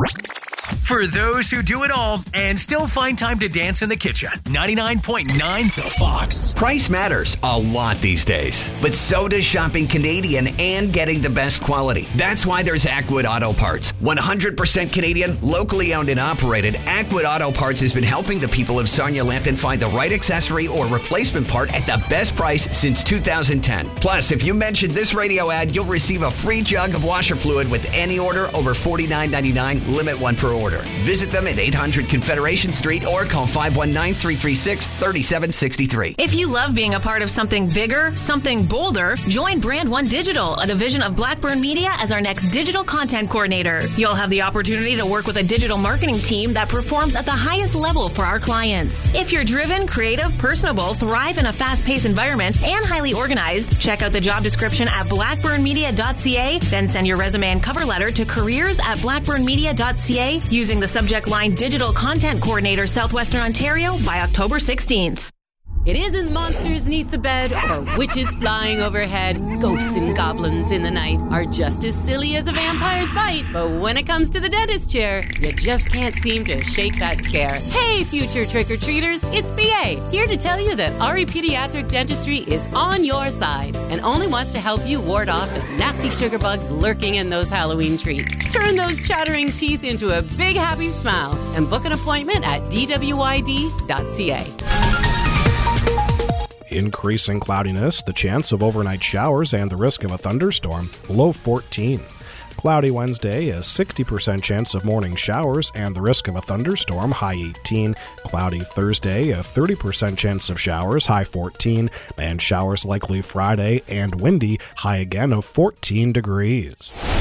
For those who do it all and still find time to dance in the kitchen, 99.9 The Fox. Price matters a lot these days, but so does shopping Canadian and getting the best quality. That's why there's Ackwood Auto Parts. 100% Canadian, locally owned and operated, Ackwood Auto Parts has been helping the people of Sarnia-Lambton find the right accessory or replacement part at the best price since 2010. Plus, if you mention this radio ad, you'll receive a free jug of washer fluid with any order over $49.99, limit one per order. Visit them at 800 Confederation Street or call 519-336-3763. If you love being a part of something bigger, something bolder, join Brand One Digital, a division of Blackburn Media, as our next digital content coordinator. You'll have the opportunity to work with a digital marketing team that performs at the highest level for our clients. If you're driven, creative, personable, thrive in a fast-paced environment, and highly organized, check out the job description at blackburnmedia.ca, then send your resume and cover letter to careers@blackburnmedia.ca using the subject line Digital Content Coordinator Southwestern Ontario by October 16th. It isn't monsters neath the bed or witches flying overhead. Ghosts and goblins in the night are just as silly as a vampire's bite. But when it comes to the dentist chair, you just can't seem to shake that scare. Hey, future trick-or-treaters, it's BA, here to tell you that RE Pediatric Dentistry is on your side and only wants to help you ward off the nasty sugar bugs lurking in those Halloween treats. Turn those chattering teeth into a big happy smile and book an appointment at dwyd.ca. Increasing cloudiness, the chance of overnight showers, and the risk of a thunderstorm. Low 14. Cloudy Wednesday, a 60% chance of morning showers and the risk of a thunderstorm. High 18. Cloudy Thursday, a 30% chance of showers. High 14. And showers likely Friday and windy. High again of 14 degrees.